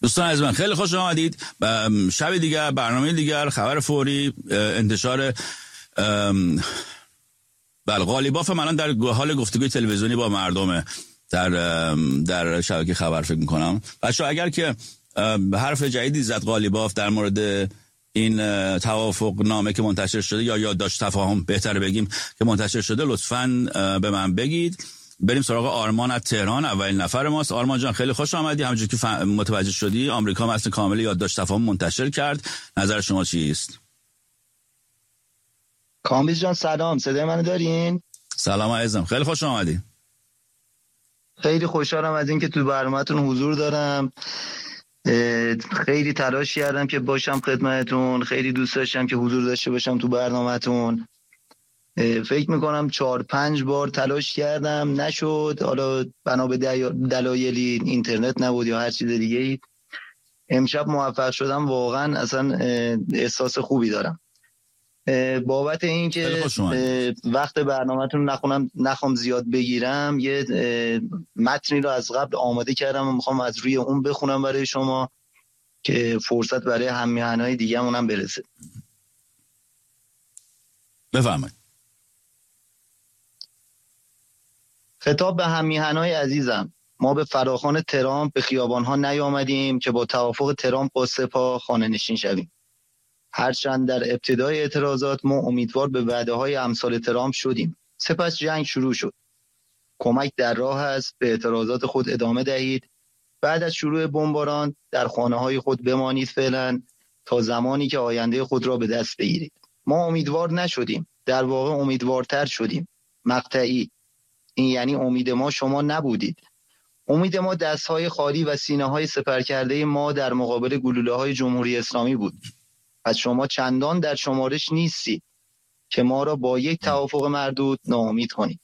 دوستان از من خیلی خوش آمدید. شب دیگر، برنامه دیگر، خبر فوری، انتشار قالیباف من در حال گفتگوی تلویزیونی با مردم در شبکه خبر فکر میکنم. بچه‌ها اگر که حرف جدیدی زد قالیباف در مورد این توافق نامه که منتشر شده یا یادداشت تفاهم بهتره بگیم که منتشر شده، لطفاً به من بگید. بریم سراغ آرمان از تهران، اولین نفر ماست. آرمان جان خیلی خوش آمدی. همونجوری که متوجه شدی آمریکا متن کامل یادداشت تفاهم منتشر کرد. نظر شما چیست؟ کامبیز جان سلام، صدای منو دارین؟ سلام عزیزم، خیلی خوش آمدی. خیلی خوشحالم از اینکه تو برنامه‌تون حضور دارم. خیلی تلاش کردم که باشم خدمتتون، خیلی دوست داشتم که حضور داشته باشم تو برنامه‌تون. فکر میکنم 4-5 بار تلاش کردم نشد، حالا بنا به دلایلی اینترنت نبود یا هر چیز دیگه ای. امشب موفق شدم، واقعا اصلا احساس خوبی دارم بابت این که وقت برنامه‌تون نخوام زیاد بگیرم. یه متنی رو از قبل آماده کردم و میخوام از روی اون بخونم برای شما که فرصت برای هم‌میهن‌های دیگه‌مون هم برسه. بفرمایید. خطاب به هم‌میهن‌های عزیزم، ما به فراخوان ترامپ به خیابان‌ها نیامدیم که با توافق ترامپ با سپاه خانه‌نشین شویم. هرچند در ابتدای اعتراضات ما امیدوار به وعده‌های امثال ترامپ شدیم. سپس جنگ شروع شد. کمک در راه است، به اعتراضات خود ادامه دهید. بعد از شروع بمباران در خانه‌های خود بمانید فعلا تا زمانی که آینده خود را به دست بگیرید. ما امیدوار نشدیم، در واقع امیدوارتر شدیم. مقطعی. این یعنی امید ما شما نبودید. امید ما دست‌های خالی و سینه‌های سپر کرده ما در مقابل گلوله‌های جمهوری اسلامی بود. پس شما چندان در شمارش نیستید که ما را با یک توافق مردود ناامید کنید.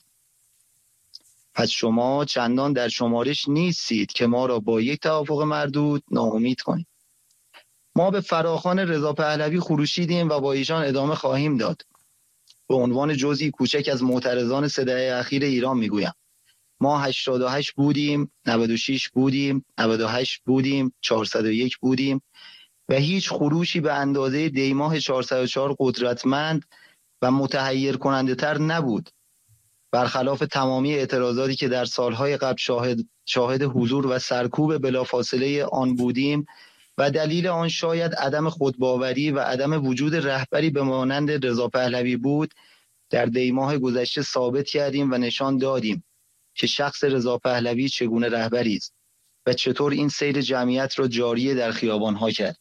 ما به فراخوان رضا پهلوی خروشیدیم و با ایشان ادامه خواهیم داد. به عنوان جزئی کوچک از معترضان 3 دهه اخیر ایران میگویم. ما 88 بودیم، 96 بودیم، 98 بودیم، 401 بودیم و هیچ خروشی به اندازه دیماه 404 قدرتمند و متحیر کننده تر نبود. برخلاف تمامی اعتراضاتی که در سالهای قبل شاهد حضور و سرکوب بلافاصله آن بودیم و دلیل آن شاید عدم خودباوری و عدم وجود رهبری به مانند رضا پهلوی بود، در دیماه گذشته ثابت کردیم و نشان دادیم که شخص رضا پهلوی چگونه رهبری است و چطور این سیر جمعیت را جاری در خیابان‌ها کرد.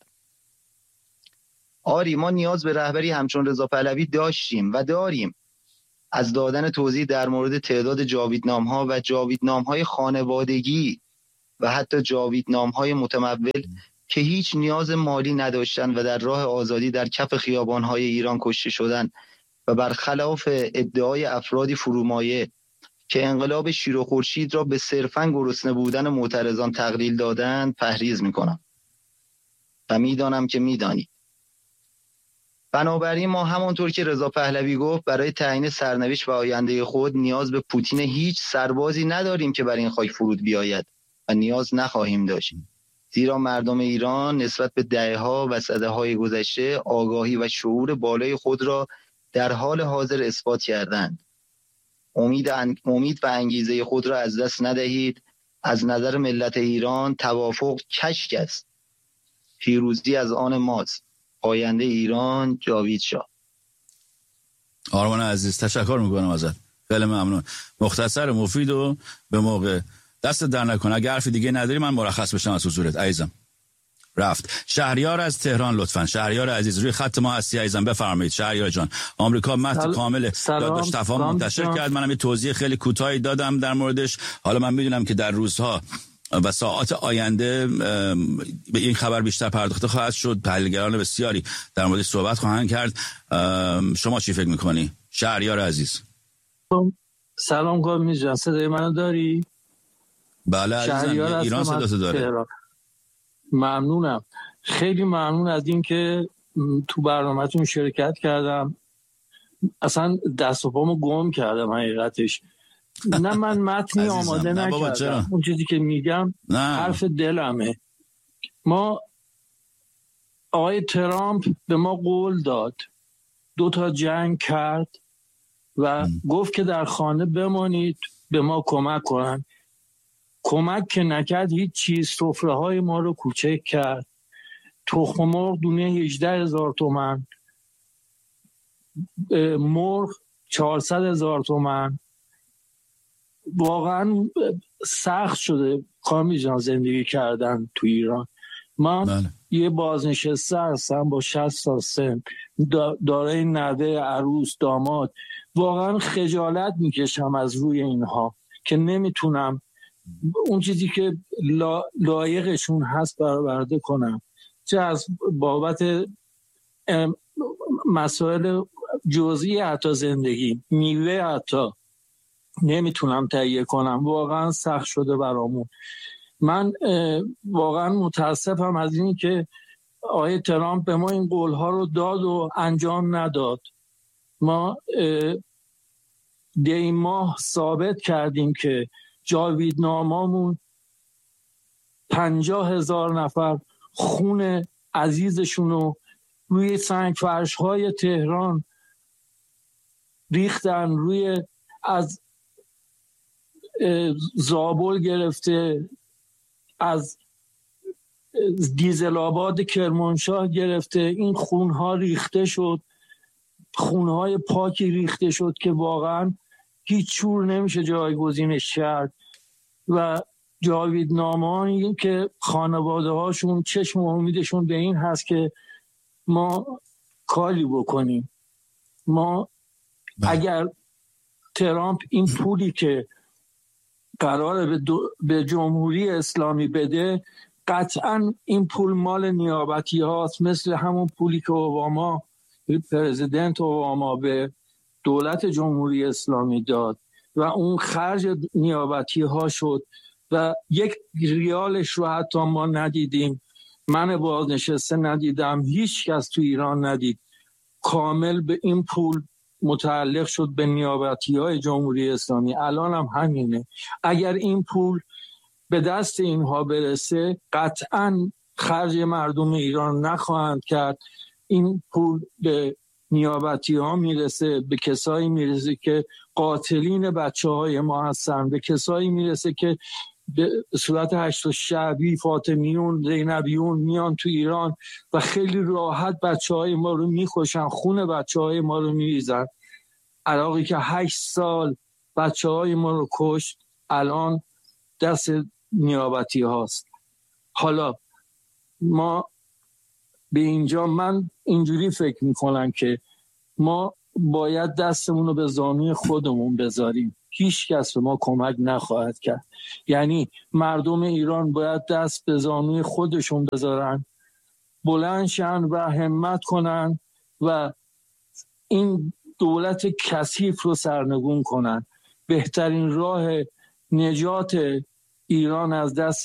آری ما نیاز به رهبری همچون رضا پهلوی داشتیم و داریم. از دادن توضیح در مورد تعداد جاویدنام‌ها و جاویدنام‌های خانوادگی و حتی جاویدنام‌های متمول که هیچ نیاز مالی نداشتند و در راه آزادی در کف خیابان‌های ایران کشته شدند و برخلاف ادعای افرادی فرومایه که انقلاب شیر و خورشید را به صرفاً گرسنه بودن معترضان تقلیل دادند پرهیز می‌کنم و می‌دانم که می‌دانید. بنابراین ما همانطور که رضا پهلوی گفت برای تعیین سرنوشت و آینده خود نیاز به پوتین هیچ سربازی نداریم که بر این خاک فرود بیاید و نیاز نخواهیم داشت. زیرا مردم ایران نسبت به دهه‌ها و سده‌های گذشته آگاهی و شعور بالای خود را در حال حاضر اثبات کردند. امید و انگیزه خود را از دست ندهید. از نظر ملت ایران توافق کشک است. پیروزی از آن ماست. آینده ایران جاوید شاه. آرمان عزیز تشکر میکنم ازت، خیلی ممنون. مختصر، مفید و به موقع. دست در نکنه. اگه حرف دیگه نداری من مرخص بشم از حضورت عزیزم. رفت. شهریار از تهران لطفاً. شهریار عزیز روی خط ما هستی عزیزم، بفرمایید شهریار جان. آمریکا متن کامل یادداشت تفاهم منتشر کرد. منم یه توضیح خیلی کوتاهی دادم در موردش. حالا من میدونم که در روزها و ساعات آینده به این خبر بیشتر پرداخته خواهد شد. تحلیلگران بسیاری در موردش صحبت خواهند کرد. شما چی فکر میکنی شهریار عزیز؟ سلام کامبیز جان، صدای منو داری؟ بله عزیزم، ایران صداتو داره. ممنونم، خیلی ممنون از این که تو برنامه‌تون شرکت کردم. اصلا دست و پامو گم کردم حقیقتش. نه من متنی آماده نکردم. اون چیزی که میگم حرف دلمه. ما آقای ترامپ به ما قول داد، 2 جنگ کرد و گفت که در خانه بمانید به ما کمک کنن. کمک که نکرد هیچ چیز. سفره های ما رو کوچک کرد. تخم مرغ دونه 18,000 تومان، مرغ 400,000 تومان. واقعا سخت شده کامی جان زندگی کردن تو ایران. من یه بازنشسته هستم با 60 سال سن، دارای نوه، عروس، داماد. واقعا خجالت میکشم از روی اینها که نمیتونم اون چیزی که لایقشون هست برآورده کنم، چه از بابت مسائل جزئی حتی زندگی، میوه حتی نمیتونم تهیه کنم. واقعا سخت شده برامون. من واقعا متاسفم از این که آقای ترامپ به ما این قولها رو داد و انجام نداد. ما دی ماه ثابت کردیم که جاویدنامامون 50,000 نفر خون عزیزشون رو روی سنگ فرش‌های تهران ریختن، روی از زابل گرفته، از دیزل آباد کرمانشاه گرفته، این خونها ریخته شد، خونهای پاکی ریخته شد که واقعا هیچ شور نمیشه جایگزینش کرد. و جاویدنامه‌ای که خانواده هاشون چشم و امیدشون به این هست که ما کاری بکنیم. ما اگر ترامپ این پولی که قراره به جمهوری اسلامی بده، قطعا این پول مال نیابتی هاست، مثل همون پولی که اوباما، پرزیدنت اوباما به دولت جمهوری اسلامی داد و اون خرج نیابتی ها شد و 1 ریالش رو حتی ما ندیدیم. من بازنشسته ندیدم، هیچ کس تو ایران ندید. کامل به این پول متعلق شد به نیابتی های جمهوری اسلامی. الان هم همینه. اگر این پول به دست اینها برسه، قطعاً خرج مردم ایران نخواهند کرد. این پول به نیابتی ها میرسه، به کسایی میرسه که قاتلین بچه های ما هستن، به کسایی میرسه که به صورت 8 شعبی، فاطمیون، زینبیون میان تو ایران و خیلی راحت بچه های ما رو میکشن، خون بچه های ما رو میریزن. عراقی که 8 سال بچه های ما رو کشت، الان دست نیابتی هاست. حالا ما به اینجا، من اینجوری فکر میکنم که ما باید دستمون رو به زانوی خودمون بذاریم. هیچ کس به ما کمک نخواهد کرد. یعنی مردم ایران باید دست به زانوی خودشون بذارن، بلند شن و همت کنن و این دولت کثیف رو سرنگون کنن. بهترین راه نجات ایران از دست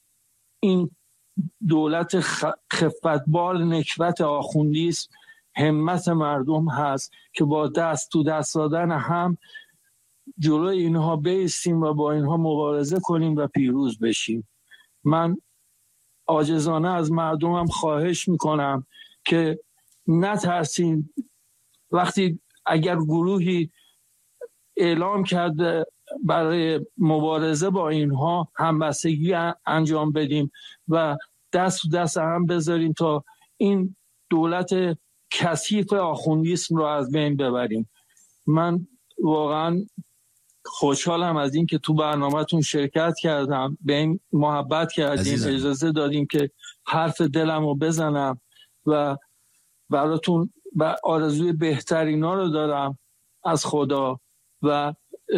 این دولت خفتبار نکبت آخوندی است، همت مردم هست که با دست تو دست دادن هم جلوی اینها بایستیم و با اینها مبارزه کنیم و پیروز بشیم. من عاجزانه از مردمم خواهش میکنم که نترسین. وقتی اگر گروهی اعلام کرده برای مبارزه با اینها همبستگی انجام بدیم و دست تو دست هم بذاریم تا این دولت کثیف آخوندیسم رو از بین ببریم. من واقعا خوشحالم از این که تو برنامه‌تون شرکت کردم، به این محبت کردیم، اجازه دادیم که حرف دلم رو بزنم و براتون آرزوی بهترینا رو دارم از خدا و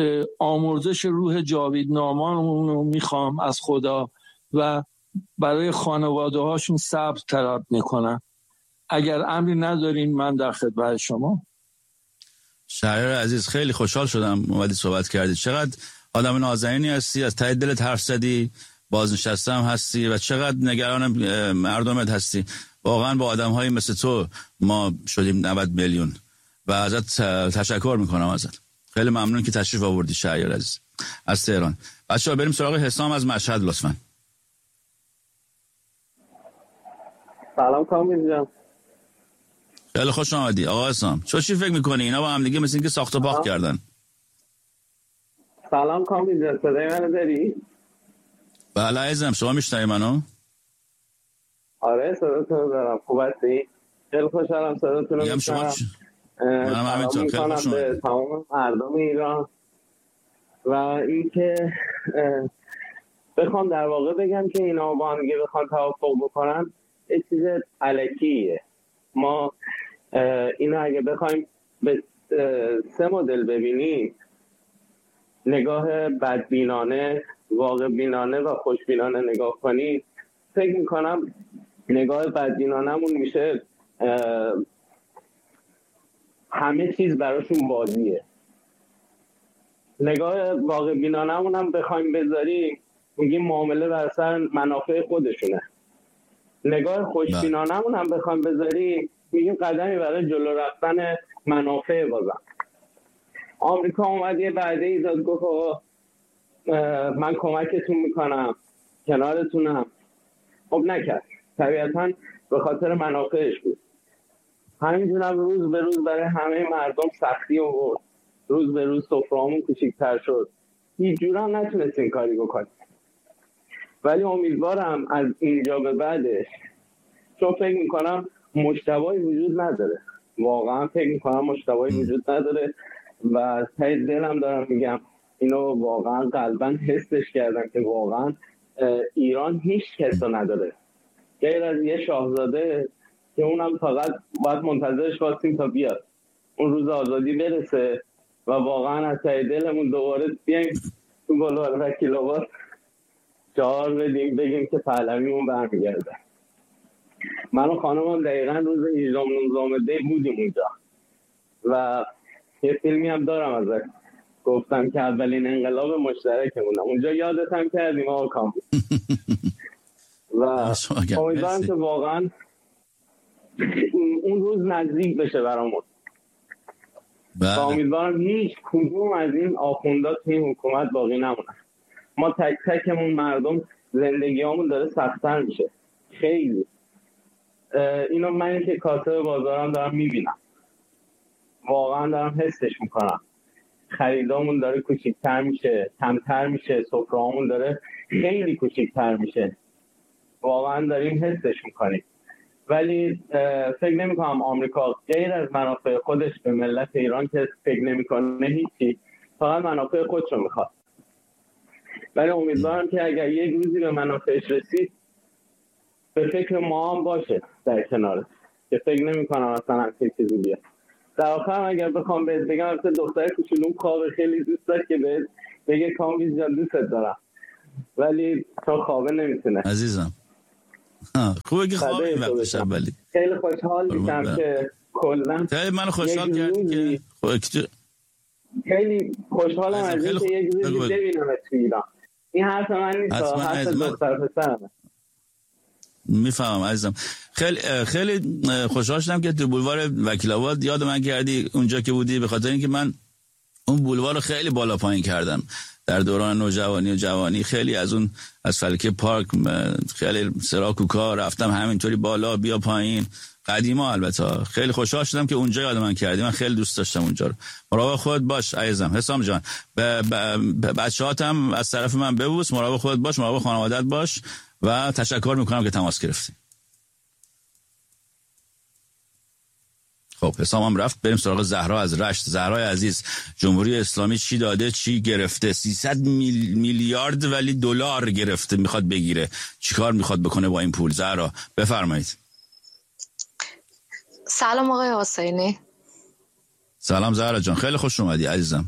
آمرزش روح جاویدنامان رو میخوام از خدا و برای خانواده هاشون صبر طلب میکنم. اگر امری ندارین من در خدمت شما. شهریار عزیز، خیلی خوشحال شدم اومدی صحبت کردی. چقدر آدم نازنینی هستی، از ته دلت حرف زدی، بازنشسته هم هستی و چقدر نگران مردمت هستی. واقعا با آدم‌هایی مثل تو ما شدیم 90 میلیون و ازت تشکر میکنم ازت. خیلی ممنون که تشریف آوردی شهریار عزیز از تهران. بچه‌ها بریم سراغ حسام از مشهد لطفاً. سلام کامل جان. خیلی خوش آمدی آقا حسام. چی فکر میکنی اینا با هم دیگه مثل اینکه ساخت و پاخت کردن؟ سلام کامل جان، صدای منو داری؟ بله عزیزم، شما میشنوی منو؟ آره صداتون رو دارم. خوب هستی؟ خیلی خوشحالم صداتون رو میشنوم. منم همینطور. خیلی خوش اومدید. به تمام مردم ایران و اینکه بخوام در واقع بگم که اینا با هم دیگه بخوان توافق بکنن یه چیز الکیه. ما اینا اگه بخوایم به 3 مدل ببینیم، نگاه بدبینانه، واقع بینانه و خوشبینانه نگاه کنیم، فکر میکنم نگاه بدبینانمون میشه همه چیز براشون بازیه. نگاه واقع بینانمون هم بخوایم بذاریم میگیم معامله بر سر منافع خودشونه. نگاه خوشبینانمون هم بخوایم بذاریم میگیم قدمی برای جلو رفتن منافع بازم. آمریکا اومد یه وعده ای داد، گفت من کمکتون میکنم، کنارتونم. خب نکرد، طبیعتاً به خاطر منافعش بود. همینجور هم روز به روز برای همه مردم سختی آورد، روز به روز سفره‌مون کوچیک‌تر شد، هیچ جور هم نتونستیم کاری بکنیم. ولی امیدوارم از اینجا به بعدش، چون فکر میکنم مشتبهی وجود نداره، واقعا فکر میکنم مشتبهی وجود نداره و ته دلم دارم میگم اینو واقعا قلباً حسش کردم که واقعا ایران هیچ کس رو نداره غیر از یه شاهزاده که اونم فقط باید منتظرش باشیم تا بیاد اون روز آزادی برسه و واقعا از ته دلمون دوباره بیایم تو بلوار وکیل آباد جار بدیم، بگیم که پهلویمون برمیگرده. من و خانمم دقیقا روز 18 دی بودیم اونجا و یه فیلمی هم دارم ازش، گفتم که اولین انقلاب مشترکمونم اونجا، یادت هم کردیم آقا کامل. و امیدوارم که واقعا اون روز نزدیک بشه برامون. و امیدوارم هیچ کدوم از این آخوندا توی حکومت باقی نمونن. ما تک تکمون مردم زندگیامون داره سخت‌تر میشه خیلی. اینو من که کاسب بازارم دارم میبینم، واقعا دارم حسش میکنم. خریدامون داره کوچیک‌تر میشه، کمتر میشه، سفره‌مون داره خیلی کوچیک‌تر میشه، واقعا داریم حسش میکنیم. ولی فکر نمی‌کنم آمریکا غیر از منافع خودش به ملت ایران که فکر نمی‌کنه هیچی، فقط منافع خودش رو میخواد. ولی امیدوارم که اگر یک روزی به منافعش رسید به فکر ما هم باشه در کنارش، که فکر نمی‌کنم اصلا همچین چیزی بیاد. در آخر اگر بخوام بهت بگم البته دختر کوچولوم خوابه، خیلی دوست داشت که بهت بگه کامبیز جان دوست دارم، ولی چون خوابه نمیتونه. عزیزم خوبه که خوابه این وقت شب. ولی خیلی خوشحال میشم که کلا من خوشحال کردی که خیلی خوشحالم از اینکه یک روزی ببینم تو ایران. این حرف من نیست، حرف دختر پسرمه. میفهمم عزیزم. خیلی خوشحال شدم که تو بولوار وکیل آباد یاد من کردی اونجا که بودی، به خاطر اینکه من اون بولوار رو خیلی بالا پایین کردم در دوران نوجوانی و جوانی. خیلی از فلکه پارک خیلی سراکوکا رفتم همینطوری بالا بیا پایین، قدیما. البته خیلی خوشحال شدم که اونجا یاد من کردی، من خیلی دوست داشتم اونجا رو. مراقب خودت باش عزیزم. حسام جان بچه‌هاتم از طرف من ببوس، مراقب خودت باش، مراقب خانواده‌ات باش و تشکر میکنم که تماس گرفتی. خب حسام هم رفت، بریم سراغ زهرا از رشت. زهرای عزیز، جمهوری اسلامی چی داده چی گرفته؟ 300 میلیارد ولی دلار گرفته، میخواد بگیره. چیکار میخواد بکنه با این پول؟ زهرا بفرمایید. سلام آقای حسینی. سلام زهرا جان، خیلی خوش اومدی عزیزم.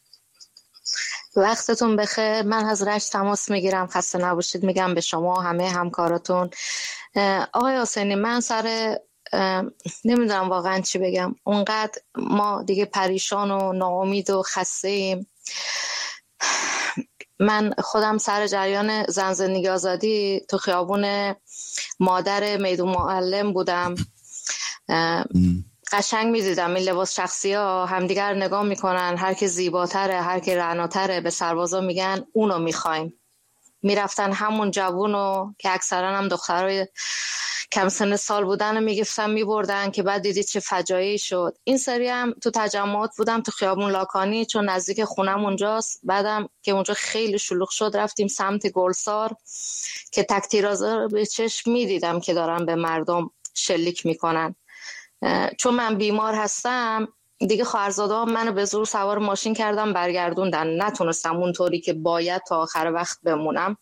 وقتتون بخیر. من از رشت تماس میگیرم، خسته نباشید میگم به شما همه همکاراتون. آقای حسینی، من سر نمیدونم واقعا چی بگم، اونقدر ما دیگه پریشان و ناامید و خسته ایم. من خودم سر جریان زن زندگی آزادی تو خیابون مادر میدون معلم بودم. قشنگ میدیدم این لباس شخصی ها همدیگر نگاه میکنن، هر که زیباتره، هر که رعناتره، به سربازا میگن اونو میخوایم. میرفتن همون جوونو که اکثرا هم دخترای کم سن سال بودن میگفتن میبردن که بعد دیدی چه فجایعی شد. این سری هم تو تجمعات بودم تو خیابون لاکانی چون نزدیک خونم اونجاست. بعدم که اونجا خیلی شلوغ شد رفتیم سمت گلسار که تک تیرازا به چشم میدیدم که دارن به مردم شلیک میکنن. چون من بیمار هستم دیگه خواهرزاده منو به زور سوار ماشین کردم برگردوندن، نتونستم اونطوری که باید تا آخر وقت بمونم.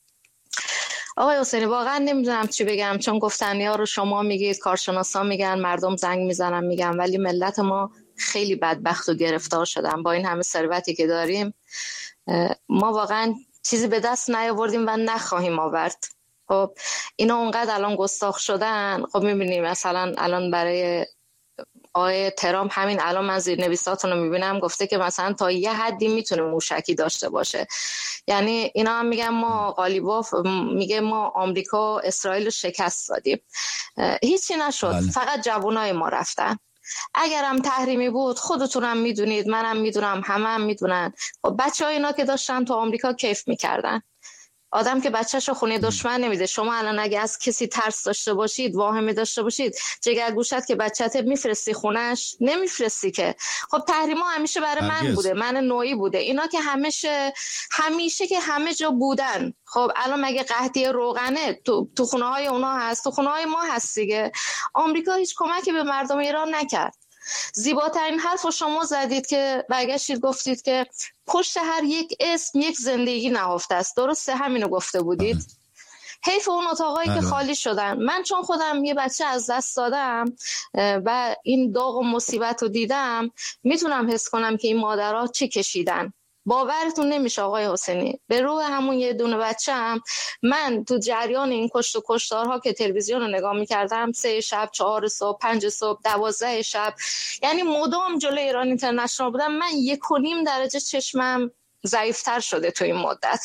آقای حسینی واقعا نمیدونم چی بگم، چون گفتنیا رو شما میگید، کارشناسا میگن، مردم زنگ میزنن میگن، ولی ملت ما خیلی بدبخت و گرفتار شدن با این همه ثروتی که داریم. ما واقعا چیزی به دست نیاوردیم و نخواهیم آورد. خب اینا اونقدر الان گستاخ شدن. خب میبینیم مثلا الان برای آقای ترامپ همین الان من زیرنویساتون رو میبینم گفته که مثلا تا یه حدی میتونه موشکی داشته باشه. یعنی اینا هم میگن ما قالیباف میگه ما آمریکا و اسرائیل رو شکست دادیم. هیچی نشد. بله. فقط جوانای ما رفتن. اگرم تحریمی بود خودتونم میدونید، منم میدونم، همه هم میدونن. خب بچهای اینا که داشتن تو آمریکا کیف میکردن. آدم که بچه‌شو خونه دشمن نمیده. شما الان اگه از کسی ترس داشته باشید، واهمه داشته باشید، جگرگوشت که بچه‌ت میفرستی خونش؟ نمیفرستی که. خب تحریما همیشه برای من بوده، من نوعی بوده. اینا که همیشه که همه جا بودن. خب الان مگه قحطی روغنه تو خونه‌های اونا هست، تو خونه‌های ما هست دیگه. آمریکا هیچ کمکی به مردم ایران نکرد. زیباترین حرف رو شما زدید که برگشتید گفتید که پشت هر یک اسم یک زندگی نهفته است. درسته همینو گفته بودید. حیف اون اتاقایی که خالی شدن. من چون خودم یه بچه از دست دادم و این داغ و مصیبت رو دیدم، میتونم حس کنم که این مادرها چی کشیدن. باورتون نمیشه آقای حسینی، به روح همون یه دونه بچه‌ام من تو جریان این کشت و کشتارها که تلویزیون رو نگاه می‌کردم 3 شب، 4 صبح، 5 صبح، 12 شب، یعنی مدام جلوی ایران اینترنشنال بودم. من 1.5 درجه چشمم ضعیف‌تر شده تو این مدت.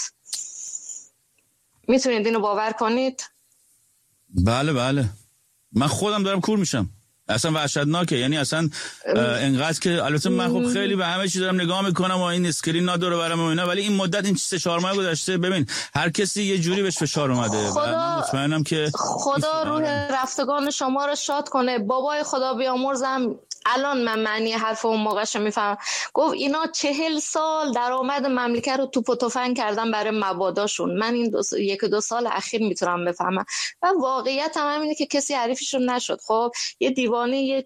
میتونید اینو باور کنید؟ بله من خودم دارم کور میشم. اصلا وحشتناکه. یعنی اصلا انقدر که البته من خب خیلی به همه چیز دارم نگاه میکنم و این اسکرین نداره برام و اینا، ولی این مدت این 3-4 ماه گذشته ببین هر کسی یه جوری بهش فشار اومده. من مطمئنم که خدا روح رفتگان شما رو شاد کنه. بابای خدا بیامرزم الان من معنی حرف اون موقعش میفهمم. گفت اینا 40 سال درآمد مملکت رو توپ و تفنگ کردن برای مباداشون. من این 1-2 سال اخیر میتونم بفهمم و واقعیت هم همینه که کسی حریفشون نشد. خب یه دیوانه یه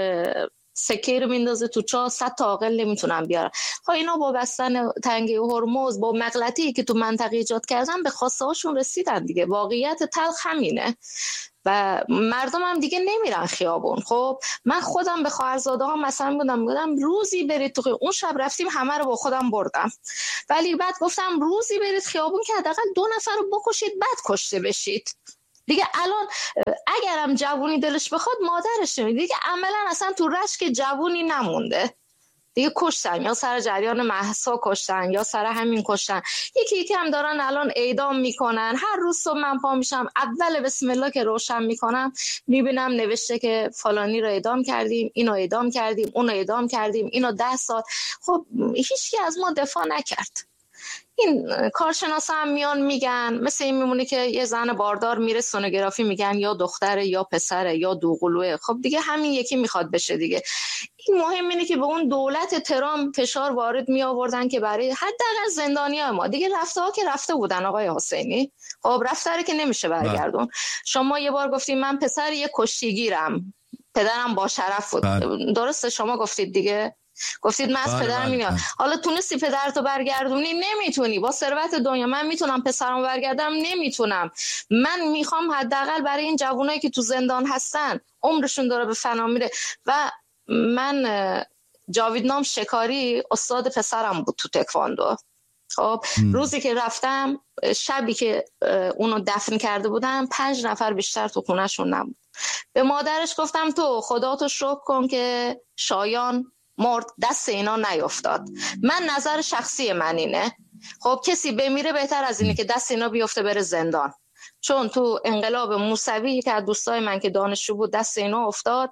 سکه رو میندازه تو چاه، 100 تا عاقل نمیتونن بیارن. خب اینا با بستن تنگه هرمز، با مغلطه‌ای که تو منطقه ایجاد کردن به خواسته هاشون رسیدن دیگه. واقعیت تلخ همینه و مردم هم دیگه نمیرن خیابون. خب من خودم به خواهرزاده ها مثلا بودم روزی برید تو خیابون. اون شب رفتیم همه رو با خودم بردم، ولی بعد گفتم روزی برید خیابون که حداقل 2 نفر رو بکشید بعد کشته بشید دیگه. الان اگرم جوونی دلش بخواد مادرش نمیده دیگه. عملا اصلا تو رشک جوونی نمونده دیگه. کشتن یا سر جریان مهسا کشتن یا سر همین کشتن. یکی هم دارن الان اعدام میکنن. هر روز صبح من پا میشم اول بسم الله که روشن میکنم میبینم نوشته که فلانی رو اعدام کردیم، اینو اعدام کردیم، اونو اعدام کردیم، اینو 10 سال. خب هیچکی از ما دفاع نکرد. این کارشناسا هم میان میگن مثل این میمونه که یه زن باردار میره سونوگرافی میگن یا دختره یا پسره یا دوقلوه. خب دیگه همین یکی میخواد بشه دیگه. این مهم اینه که به اون دولت ترامپ فشار وارد می آوردن که برای حداقل زندانیای ما دیگه رفته ها که رفته بودن آقای حسینی. خب رفته که نمیشه برگردون. شما یه بار گفتید من پسر یه کشتیگیرم، پدرم با شرف بود. درسته شما گفتید دیگه. گفتید من از پدرم میام. حالا تونستی پدرتو برگردونی؟ نمیتونی. با ثروت دنیا من میتونم پسرمو برگردم؟ نمیتونم. من میخوام حداقل برای این جوانایی که تو زندان هستن عمرشون داره به فنا میره. و من جاویدنام شکاری استاد پسرم بود تو تکواندو. خب روزی که رفتم شبی که اونو دفن کرده بودم 5 نفر بیشتر تو خونه‌شون نبود. به مادرش گفتم تو خدا تو شکر کن که شایان مرد، دست اینا نیفتاد. من نظر شخصی من اینه. خب کسی بمیره بهتر از اینه که دست اینا بیفته بره زندان. چون تو انقلاب موسوی که از دوستای من که دانشجو بود دست اینا افتاد،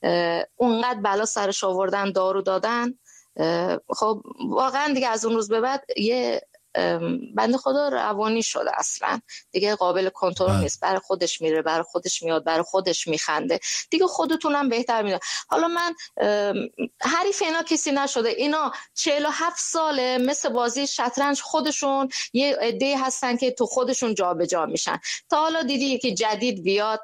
اونقدر بلا سرش آوردن، دارو دادن. خب واقعا دیگه از اون روز به بعد یه بنده خدا روانی شده، اصلا دیگه قابل کنترل نیست، برای خودش میره، برای خودش میاد، برای خودش میخنده دیگه. خودتونم بهتر میدونید. حالا من حریف اینا کسی نشده، اینا 47 ساله مثل بازی شطرنج خودشون یه عده هستن که تو خودشون جابجا میشن. تا حالا دیدی یکی جدید بیاد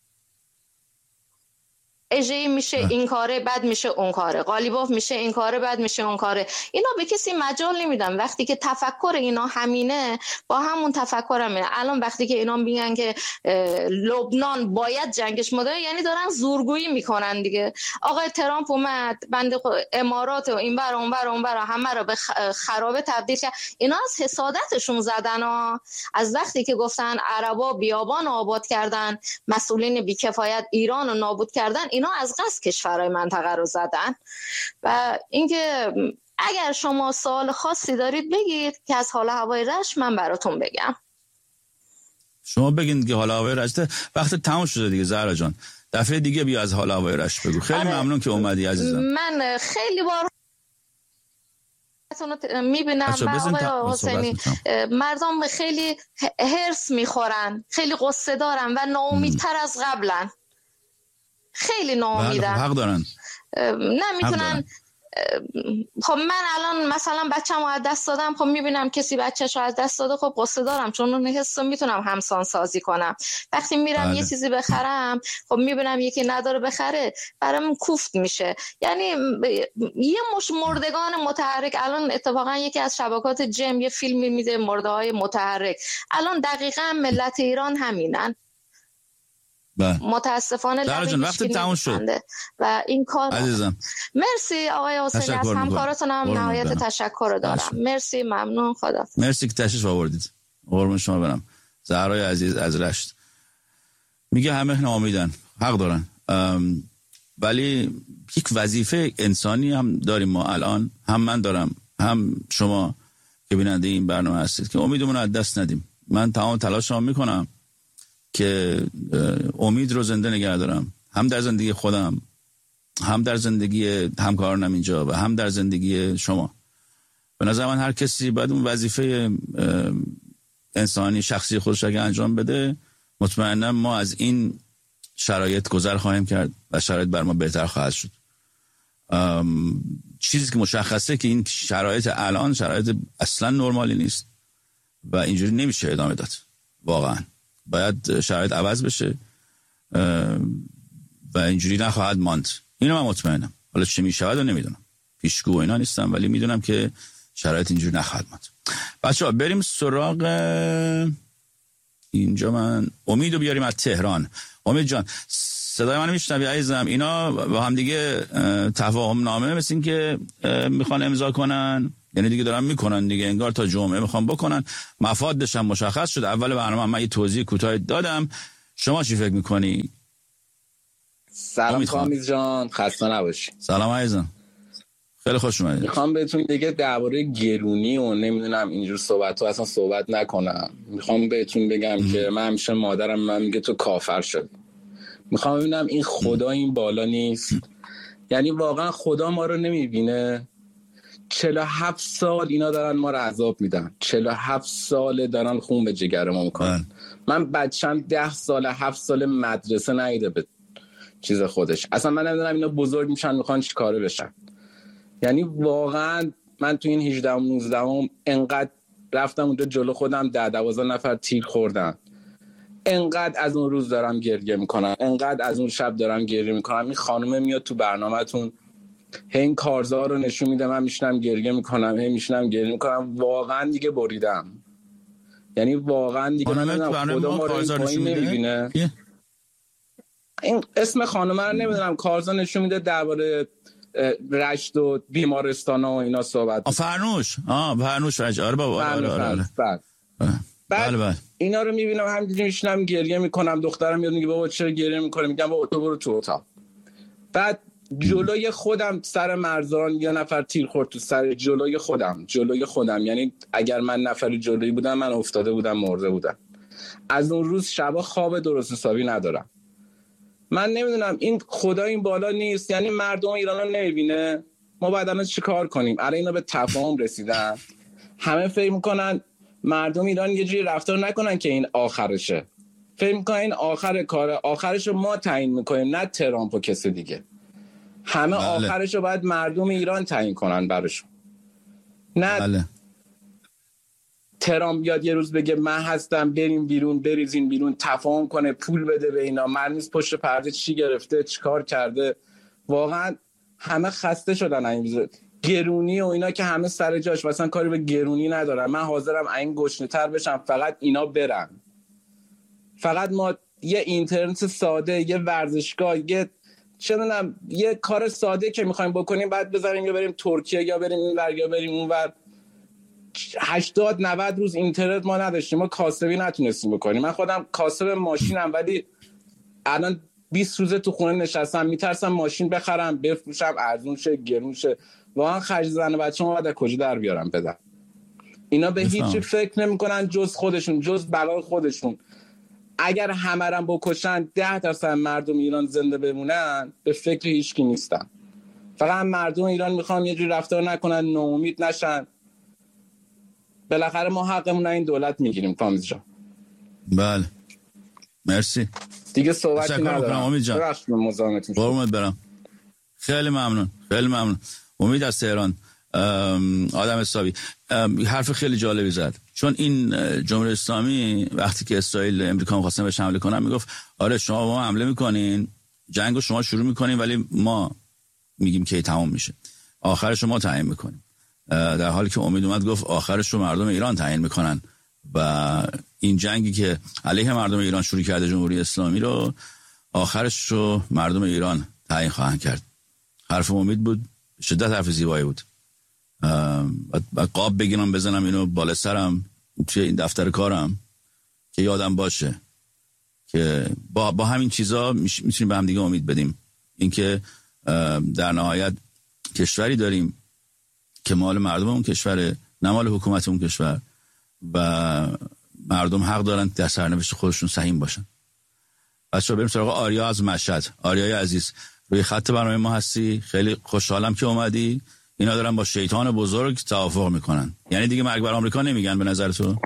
اجی میشه این کاره بعد میشه اون کاره، قالیباف میشه این کاره بعد میشه اون کاره. اینا به کسی مجال نمیدن. وقتی که تفکر اینا همینه با همون تفکر همینه. الان وقتی که اینا میگن که لبنان باید جنگش مداره، یعنی دارن زورگویی میکنن دیگه. آقای ترامپ اومد بنده امارات و اینور اونور همه رو به خرابه تبدیل کرد. اینا از حسادتشون زدن ها. از وقتی که گفتن عربا بیابان آباد کردن، مسئولین بیکفایت ایران رو نابود کردن، اینا از قصد کشورهای منطقه رو زدن. و اینکه اگر شما سوال خاصی دارید بگید که از حال هوای رشت من براتون بگم. شما بگین که حال هوای رشت وقت تموم شده دیگه زهرا جان، دفعه دیگه بیا از حال هوای رشت بگو. خیلی ممنون که اومدی عزیزم. من خیلی بار میبینم آقای حسینی مردم خیلی هرس میخورن، خیلی قصه دارن و ناامیدتر از قبلن، خیلی ناامیدن. حق دارن. نمیتونن. خب من الان مثلا بچه‌مو از دست دادم، خب میبینم کسی بچه‌شو از دست داده، خب قصه دارم چون اون حسو میتونم همسان سازی کنم. وقتی میرم یه چیزی بخرم، خب میبینم یکی نداره بخره، برام کوفت میشه. یعنی یه مش مردگان متحرک. الان اتفاقا یکی از شبکات جم یه فیلمی میده مرده‌های متحرک. الان دقیقاً ملت ایران همینن. متاسفانه وقت تموم شد و این کار عزیزم. مرسی آقای حسینی، از همکاراتون هم نهایت تشکر دارم. مرسی، ممنون، خدا. مرسی که تشریف آوردید. قربون شما برم. زهرای عزیز از رشت میگه همه ناامیدن، حق دارن، ولی یک وظیفه انسانی هم داریم ما الان، هم من دارم هم شما که بیننده این برنامه هستید، که امیدمون رو از دست ندیم. من تمام تلاشم میکنم که امید رو زنده نگه دارم، هم در زندگی خودم، هم در زندگی همکارانم اینجا و هم در زندگی شما. به نظر من هر کسی باید اون وظیفه انسانی شخصی خودش اگه انجام بده، مطمئنا ما از این شرایط گذر خواهیم کرد و شرایط بر ما بهتر خواهد شد. چیزی که مشخصه که این شرایط الان شرایط اصلا نرمالی نیست و اینجوری نمیشه ادامه داد. واقعا باید شرایط عوض بشه و اینجوری نخواهد ماند. اینو من مطمئنم. حالا چه میشود رو نمیدونم، پیشگو اینا نیستم، ولی میدونم که شرایط اینجوری نخواهد ماند. بچه‌ها بریم سراغ اینجا. من امیدو بیاریم از تهران. امید جان صدای منو میشنوی عزیزم؟ اینا با هم دیگه تفاهم نامه مثل این که میخوان امضا کنن، یعنی دیگه دارن میکنن دیگه، انگار تا جمعه میخوان بکنن. مفادش هم مشخص شد. اول برنامه من یه توضیح کوتاه دادم. شما چی فکر میکنی؟ سلام کامیز جان، خسته نباشی. سلام عزیزم، خیلی خوش اومدید. میخوام بهتون دیگه درباره گرونی و نمیدونم اینجور صحبت‌ها اصلا صحبت نکنم. میخوام بهتون بگم که من همیشه مادرم من میگه تو کافر شد. میخوام ببینم این خدا این بالا نیست، یعنی واقعا خدا ما رو نمیبینه. 47 سال اینا دارن ما رو عذاب میدن، 47 سال دارن خون به جگر ما میکنن. من بچم 10 سال 7 سال مدرسه نیده به چیز خودش. اصلا من نمیدونم اینا بزرگ میشن میخوان چی کاره بشن. یعنی واقعا من تو این 18 و 19 انقدر رفتم اونجا جلو خودم 10-12 نفر تیر خوردن. انقدر از اون روز دارم گریه میکنم، انقدر از اون شب دارم گریه میکنم. این خانومه میاد تو برنامه‌تون این کارزار رو نشون میده، من میشنم گریه میکنم. واقعا دیگه بریدم. یعنی واقعا دیگه من خدا ما رو نمیبینه. این اسم خانومه رو نمیدونم، کارزار نشون میده درباره رشت و بیمارستان و اینا صحبت. فرنوش آره بابا. بعد اینا رو میبینم همینجوری میشنم گریه میکنم. دخترم میاد میگه بابا چرا گریه میکنی؟ میگم بابا تو برو تو اتاق. بعد جلوی خودم سر مرزان یه نفر تیر خورد تو سر جلوی خودم. یعنی اگر من نفر جلویی بودم من افتاده بودم، مرده بودم. از اون روز شبا خواب درست حسابی ندارم. من نمیدونم این خدا این بالا نیست، یعنی مردم ایران رو نمیبینه. ما باید الان چی کار کنیم؟ الان اینا به تفاهم رسیدن. همه فکر میکنن مردم ایران یه جوری رفتار نکنن که این آخرشه، فکر میکنن این آخر کاره، آخرشو ما تعیین میکنیم نه ترامپ و کسی دیگه. همه آخرشو باید مردم ایران تعیین کنن براشون، نه ترامپ بیاد یه روز بگه من هستم بریم بیرون، بریزین بیرون، تفاهم کنه، پول بده به اینا، مرمیز پشت پرده چی گرفته چیکار کرده. واقعا همه خسته شدن این گرونی و اینا که همه سر جاش، مثلا کاری به گرونی ندارن. من حاضرم این گشنه‌تر بشم فقط اینا برن، فقط ما یه اینترنت ساده، یه ورزشگاه، یه کار ساده که میخوایم بکنیم بعد بذاریم یا بریم ترکیه یا بریم این ور یا بریم اون ور. 80-90 روز اینترنت ما نداشتیم، ما کاسبی نتونستیم بکنیم. من خودم کاسب ماشینم ولی الان 20 روزه تو خونه نشستم، میترسم ماشین بخرم بفروشم ارزون شه گرون شه. واقعا خرج زن بچه‌ها بعد کجا در بیارم بدم. اینا به هیچی فکر نمی‌کنن جز خودشون، جز بلای خودشون. اگر همه رو بکشن 10% مردم ایران زنده بمونن به فکر هیچکی نیستن. فقط مردم ایران میخوان یه جوری رفتار نکنن، ناامید نشن. بالاخره ما حقمون این دولت میگیریم. کامز جان بله مرسی دیگه صحبتی ندارم. امید جان قربونت برم، خیلی ممنون خیلی ممنون. امید از تهران، آدم حسابی حرف خیلی جالبی زد، چون این جمهوری اسلامی وقتی که اسرائیل امریکا می‌خواستن بهش حمله کنن میگفت آره شما ما حمله میکنین، جنگو شما شروع میکنین ولی ما میگیم که تمام میشه، آخرش ما تعیین میکنیم. در حالی که امید اومد گفت آخرش رو مردم ایران تعیین میکنن و این جنگی که علیه مردم ایران شروع کرده جمهوری اسلامی رو آخرش رو مردم ایران تعیین خواهند کرد. حرف امید بود، شدت حرف زیبایی بود. قاب بگیرم بزنم اینو بالا سرم توی این دفتر کارم که یادم باشه که با همین چیزا میتونیم به هم دیگه امید بدیم. اینکه در نهایت کشوری داریم که مال مردم اون کشوره، نه مال حکومت اون کشور، و مردم حق دارن در سرنوشت خودشون سهیم باشن. بچه‌ها بریم سراغ آریا از مشهد. آریای عزیز روی خط برنامه ما هستی، خیلی خوشحالم که اومدی. اینا دارن با شیطان بزرگ توافق میکنن، یعنی دیگه مرگ بر آمریکا نمیگن به نظر تو؟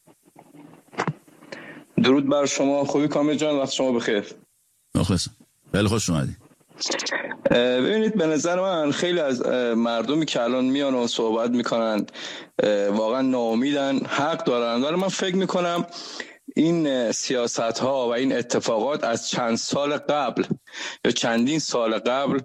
درود بر شما، خوبی کامل جان، وقت شما بخیر. مخلصم، خیلی خوش اومدی. ببینید به نظر من خیلی از مردمی که الان میان و صحبت میکنن واقعا ناامیدن، حق دارن، ولی من فکر میکنم این سیاست ها و این اتفاقات از چند سال قبل یا چندین سال قبل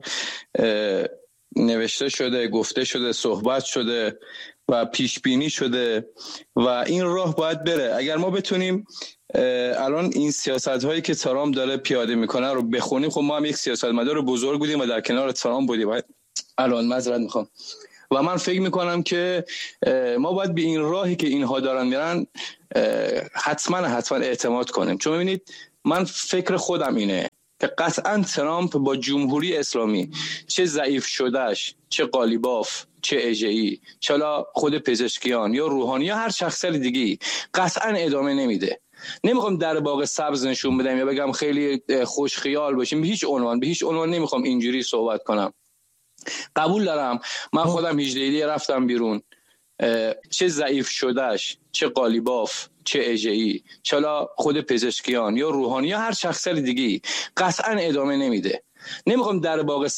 نوشته شده، گفته شده، صحبت شده و پیش بینی شده و این راه باید بره. اگر ما بتونیم الان این سیاست هایی که ترامپ داره پیاده میکنه رو بخونیم، خب ما هم یک سیاستمدار بزرگ بودیم و در کنار ترامپ بودیم، الان معذرت میخوام، و من فکر میکنم که ما باید به این راهی که اینها دارن میرن حتما اعتماد کنیم. چون ببینید من فکر خودم اینه که قطعا ترامپ با جمهوری اسلامی چه ضعیف شدهش، چه قالیباف، چه اژه‌ای، چه خود پزشکیان یا روحانی یا هر شخص دیگه‌ای قطعا ادامه نمیده. نمیخوام در باغ سبز نشون بدم یا بگم خیلی خوش خیال باشیم، به هیچ عنوان نمیخوام اینجوری صحبت کنم. قبول دارم من خودم 18 رفتم بیرون، چه ضعیف شدهش، چه قالیباف، چه اژه‌ای، چه خود پزشکیان یا روحانی یا هر شخص دیگه‌ای قطعا ادامه نمیده. نمیخوام در باغ